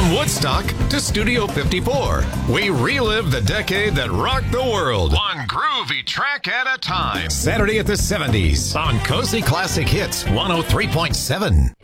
From Woodstock to Studio 54, we relive the decade that rocked the world, one groovy track at a time. Saturday at the 70s on Cozy Classic Hits 103.7.